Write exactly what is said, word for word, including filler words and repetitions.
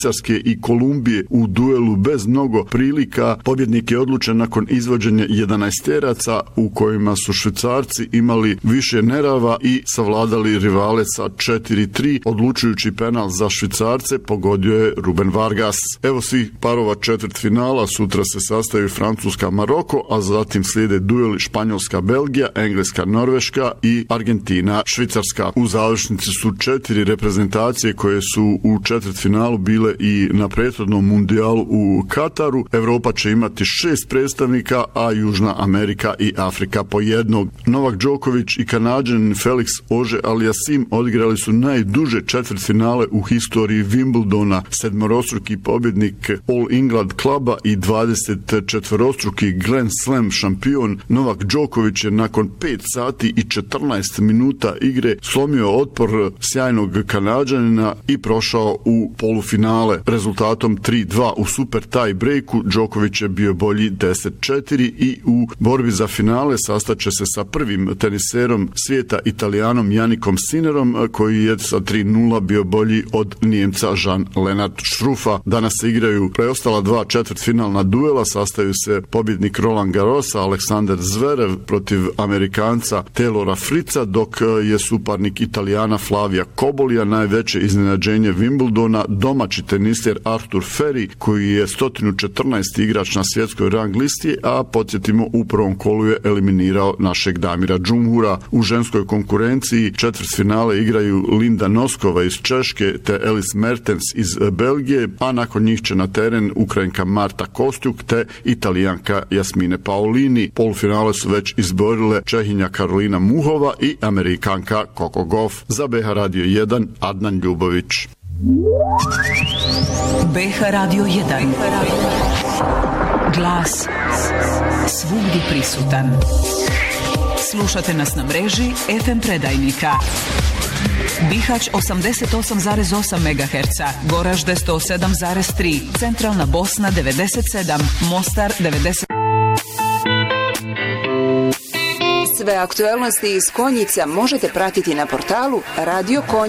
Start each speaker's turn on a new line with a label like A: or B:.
A: Švicarske i Kolumbije u duelu bez mnogo prilika. Pobjednik je odlučen nakon izvođenja jedanaesteraca u kojima su Švicarci imali više nerava i savladali rivale sa četiri tri. Odlučujući penal za Švicarce pogodio je Ruben Vargas. Evo svih parova četvrtfinala. Sutra se sastaju Francuska-Maroko, a zatim slijede dueli Španjolska-Belgija, Engleska-Norveška i Argentina-Švicarska. U završnici su četiri reprezentacije koje su u četvrtfinalu bile i na prethodnom mundijalu u Kataru. Europa će imati šest predstavnika, a Južna Amerika i Afrika po jednog. Novak Đoković i Kanađanin Felix Auger-Aliassime odigrali su najduže četvrtfinale u historiji Wimbledona. Sedmorostruki pobjednik All England kluba i dvadesetčetvorostruki Grand Slam šampion Novak Đoković je nakon pet sati i četrnaest minuta igre slomio otpor sjajnog Kanađanina i prošao u polufinale. Rezultatom tri dva u super tie breaku Đoković je bio bolji deset četiri i u borbi za finale sastaće se sa prvim teniserom svijeta Italijanom Janikom Sinnerom, koji je sa tri nula bio bolji od Nijemca Jean-Lennard Schruffa. Danas se igraju preostala dva četvrtfinalna duela, sastaju se pobjednik Roland Garrosa Aleksander Zverev protiv Amerikanca Taylora Fritza, dok je suparnik Italijana Flavia Cobolija najveće iznenađenje Wimbledona domaći teniser Arthur Ferry, koji je sto četrnaesti igrač na svjetskoj rang listi, a podsjetimo u prvom kolu je eliminirao našeg Damira Džumhura. U ženskoj konkurenciji četvrtfinale igraju Linda Noskova iz Češke te Elise Mertens iz Belgije, a nakon njih će na teren Ukrajinka Marta Kostjuk te Italijanka Jasmine Paolini. Polufinale su već izborile Čehinja Karolina Muhova i Amerikanka Coco Gauff. Za B H Radio jedan Adnan Ljubović.
B: B H Radio jedan. Glas svugdje prisutan. Slušate nas na mreži F M predajnika. Bihać osamdeset osam zarez osam megaherca, Goražde sto sedam zarez tri, Centralna Bosna devedeset sedam, Mostar devedeset. Sve aktuelnosti iz Konjica možete pratiti na portalu Radio Konjica.